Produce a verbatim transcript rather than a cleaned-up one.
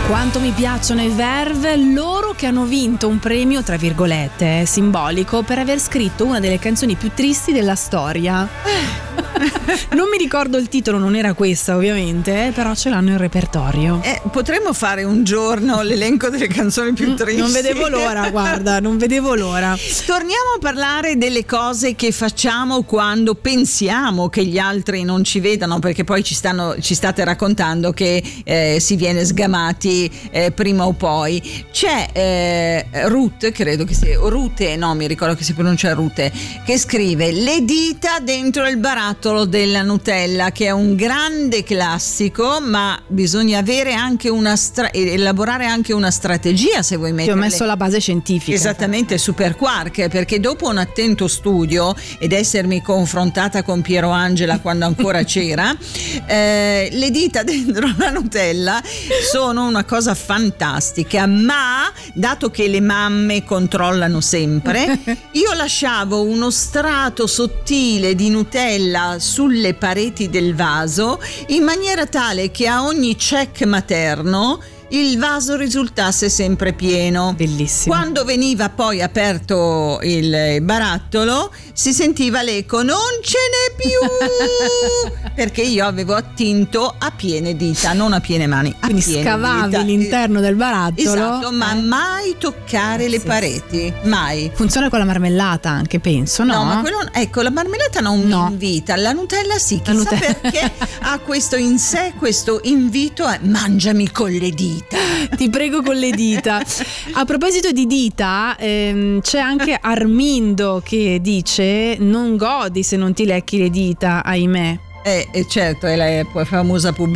Quanto mi piacciono i Verve, loro che hanno vinto un premio, tra virgolette, eh, simbolico, per aver scritto una delle canzoni più tristi della storia. Non mi ricordo il titolo, non era questa ovviamente, però ce l'hanno in repertorio. Eh, potremmo fare un giorno l'elenco delle canzoni più tristi. Non vedevo l'ora, guarda, non vedevo l'ora. Torniamo a parlare delle cose che facciamo quando pensiamo che gli altri non ci vedano, perché poi ci, stanno, ci state raccontando che eh, si viene sgamati eh, prima o poi. C'è eh, Ruth, credo che sia Rute, no, mi ricordo che si pronuncia Rute, che scrive: le dita dentro il barattolo della Nutella, che è un grande classico, ma bisogna avere anche una stra- elaborare anche una strategia se vuoi metterle. Ti ho messo la base scientifica. Esattamente, super quark, perché dopo un attento studio ed essermi confrontata con Piero Angela quando ancora c'era, eh, le dita dentro la Nutella sono una cosa fantastica, ma dato che le mamme controllano sempre, io lasciavo uno strato sottile di Nutella sulle pareti del vaso in maniera tale che a ogni check materno il vaso risultasse sempre pieno. Bellissimo. Quando veniva poi aperto il barattolo si sentiva l'eco: non ce n'è più, perché io avevo attinto a piene dita, non a piene mani, a quindi piene scavavi dita. L'interno del barattolo. Esatto, ma eh. mai toccare le Sì, pareti, mai. Funziona con la marmellata anche, penso, no? No, ma quello, ecco, la marmellata non No. mi invita, la Nutella sì, chissà Nutella. perché ha questo in sé, questo invito a mangiami con le dita. Ti prego con le dita. A proposito di dita, ehm, c'è anche Armindo che dice: non godi se non ti lecchi le dita, ahimè. Eh, eh certo, è la famosa pubblicità